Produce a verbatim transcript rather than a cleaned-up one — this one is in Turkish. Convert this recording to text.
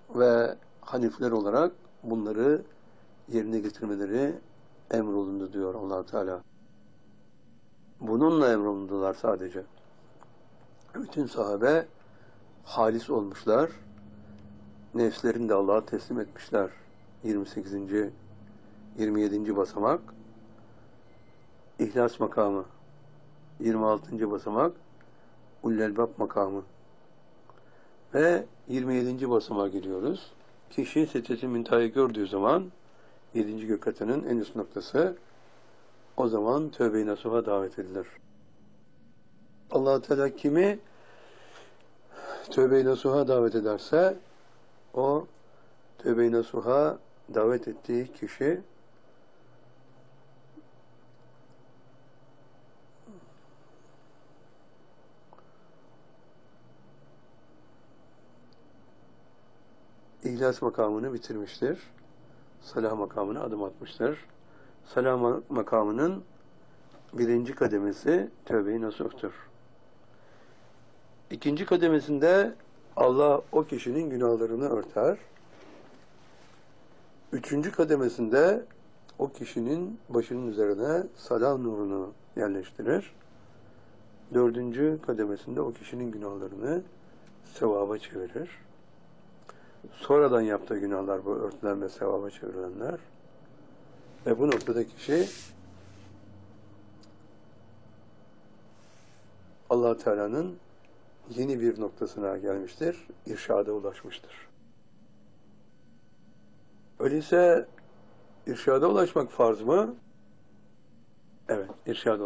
ve hanifler olarak bunları yerine getirmeleri emrolundu diyor Allah Teala. Bununla emrolundular sadece. Bütün sahabe halis olmuşlar. Nefslerini de Allah'a teslim etmişler. yirmi sekizinci yirmi yedinci basamak İhlas makamı. yirmi altıncı basamak Ullelbab makamı. Ve yirmi yedinci basamağa geliyoruz. Kişi Siddret-i Münteha'yı gördüğü zaman yedinci gök katının en üst noktası, o zaman tövbe-i nasuha davet edilir. Allah Teala kimi tövbe-i nasuha davet ederse, o tövbe-i nasuha davet ettiği kişi İhlas makamını bitirmiştir. Salah makamına adım atmıştır. Salah makamının birinci kademesi tövbe-i nasuhtur. İkinci kademesinde Allah o kişinin günahlarını örter. Üçüncü kademesinde o kişinin başının üzerine salah nurunu yerleştirir. Dördüncü kademesinde o kişinin günahlarını sevaba çevirir. Sonradan yaptığı günahlar bu örtülen ve sevaba çevrilenler. Ve bu noktada kişi Allah Teala'nın yeni bir noktasına gelmiştir, irşada ulaşmıştır. Öyleyse irşada ulaşmak farz mı? Evet, irşada